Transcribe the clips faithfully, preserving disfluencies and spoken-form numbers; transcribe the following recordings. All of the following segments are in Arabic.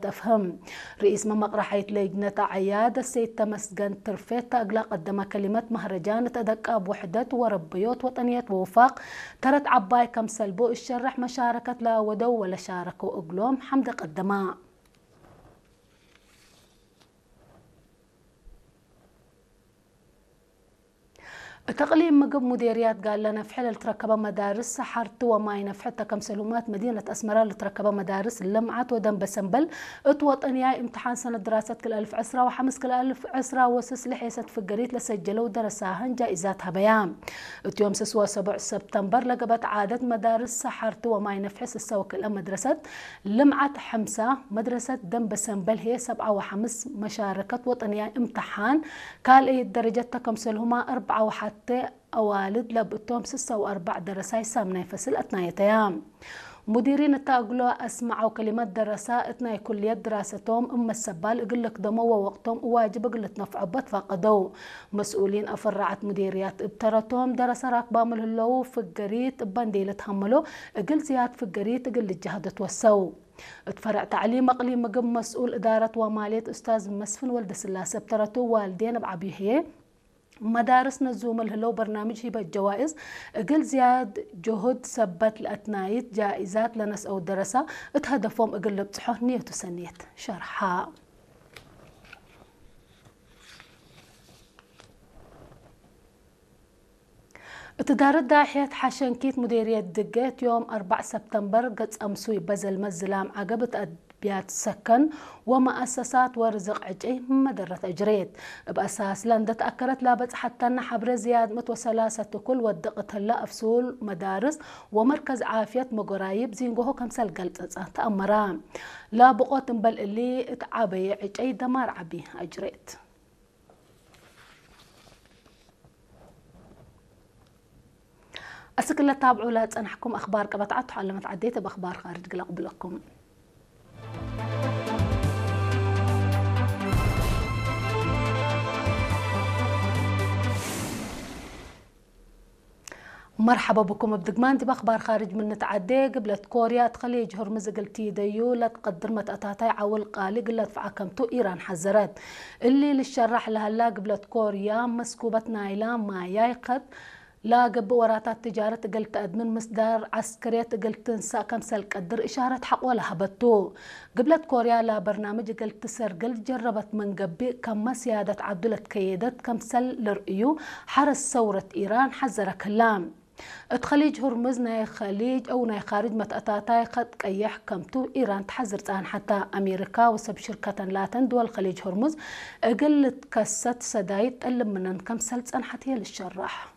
تفهم. رئيس مقرحة لجنة عياد السيد تمسجن ترفيت أقلا قدم كلمة مهرجان تدق بوحدة وربيوت وطنية ووفاق ترت عباي كم سلبو الشرح مشاركة لا ودو ولا شاركوا أقلوم حمد قدما. تقليم مقب مديريات قال لنا في حل تركب مدارس سحرت وما ينفحت كم سلومات مدينة أسمرة لتركب مدارس اللمعت ودم بسنبل اتوطنيا امتحان سنة دراسة كل ألف عسرة وحمس كل ألف عسرة وسس لحيسة فقريت لسجلوا درساهن جائزاتها بيان. يوم سسوا سبع سبتمبر لقبت عادة مدارس سحرت وما ينفحس السوق مدرسة لمعت حمسة مدرسة دم بسنبل هي سبعة وحمس مشاركة وطنيا امتحان قال ايه درجة كم سلهما أربعة وحتى أوالد لبتهم سسة وأربع درساي سامنة فصل أثنايتيام. مديرين التاقلوا أسمعوا كلمات دراساتنا كلية دراستهم أما السبال يقولك دموا وقتهم واجب قلت نفع فقدوا. مسؤولين أفرعت مديريات ابترتهم درس راكبام الهلو في القريت بانديل تحملوا قل زياد في القريت قل الجهد توسوا. اتفرع تعليم اقليم مقم مسؤول إدارة ومالية أستاذ مسفن ولد سلاسة ابترتوا والدين بعبيهيه مدارس نزوم الهلو برنامج هبة الجوائز قل زياد جهد سبت الأتنايت جائزات لناس أو درسة اتهدفهم اقل بصحو نية سنيت شرحها. تدارت داحية حشنكيت مديرية دقيت يوم أربعة سبتمبر قد أمسوي بزل مزلام عقبت بيات سكن ومؤسسات ورزق عجي مدرة أجريت بأساس لندة تأكرت لابد حتى نحبر زياد متوسلاسة كل ودقت هلا أفسول مدارس ومركز عافية مقرايب زينقوه كمسال قلب تأمران لا بقوت بل اللي اتعابي عجي دمار عبي أجريت. أسكن لا تابعوا لا تنحكم أخبار قبطعت علمت عديت بأخبار خارج قلق لكم. مرحبا بكم بدقمان دي بأخبار خارج من نتعدي قبلت كوريا تخليج هرمز قلتي ديو لا تقدر ما تأتاتاي عول قالي قلت فعكمتو إيران حذرت اللي للشرح لها لا قبلت كوريا مسكوبة نايلان ما يايقد لا قب وراتات تجارة قلت أدمن مصدر عسكرية قلت نساء كمسل قدر إشارة حق ولا هبتو قبلت كوريا لا برنامج قلت تسر قلت جربت من قبي كم سيادة عبدالت كيدت كمسل لرئيو حرس ثورة إيران حذر كلام اتخليج هرمز ناي خليج او ناي خارج متأتاتاي قد قيح كمتو إيران تحذر عن حتى أمريكا وسب شركة لاتن دول خليج هرمز قلت كست سدايت اللي منن كمسل عن حتى للشرح.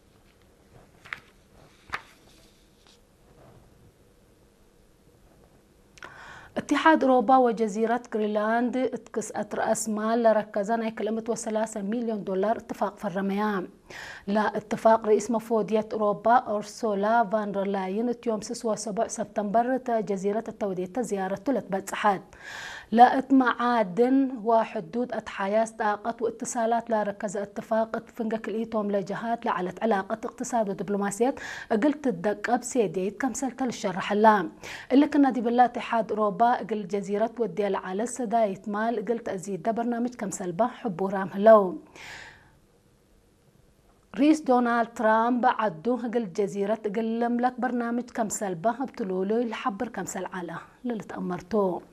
اتحاد أوروبا وجزيرة غرينلاند اتكسأت رأس مال لركزان كلمة وثلاثة مليون دولار اتفاق في الرميان. لا اتفاق رئيس مفوضية أوروبا أورسولا فان در لاين يوم سبعة سبتمبر جزيرة التودية زيارة ثلاث بتسحات لا معادن وحدود اتحياس طاقة واتصالات لا ركز اتفاق فنجك الإيتوم لجهات لعلت علاقة اقتصاد ودبلوماسيات قلت الدقة بسيديت كم سلت للشرح اللام اللي كنا دي بالله اتحاد أوروبا قل جزيرة ودي على السدايت مال قلت أزيد ده برنامج كم سلبة حب ورام هلو. رئيس دونالد ترامب عدوه قل جزيرة قل لك برنامج كم سلبة بتلولو الحبر كم سل على اللي تأمرتوه.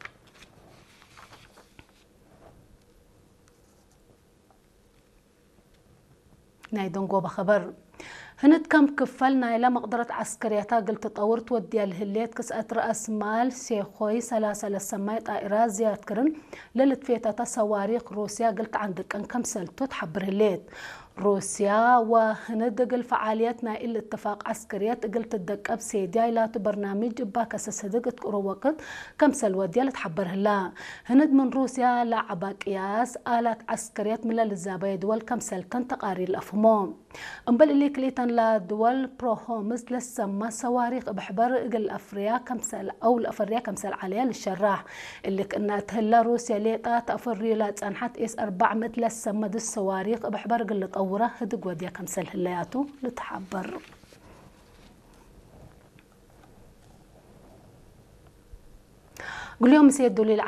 نايدون قوبة خبر هند كم كفلنا إلى مقدرة عسكريتها قلت تطورت ودي الهليت كسأت رأس مال سيخوي سلاسل السمايت آئرات زياد كرن للتفيتة صواريخ روسيا قلت عندك أن كم سلتو تحبر هليت روسيا وهند قل فعاليتنا إلا اتفاق عسكريات قلت الدق أب سيديا لا برنامج باكس صدقت وقت كم سلوديا لتحبر هلا هند من روسيا لعبا قياس آلات عسكريات من الزابية دول كم سلتن تقارير الأفهموم انبل اللي كليتن لا دول بروهومز لسما صواريخ بحبر قل أفريا كم سل أو الأفريا كم سل عليها للشراح اللي كنا تهلا روسيا ليتا تأفريلات أنحت إس أربع مثل السما دي الصواريخ بحبر قل طورة هدق وديا كم سل هلاياتو لتحبر. قل يوم سيدوا لي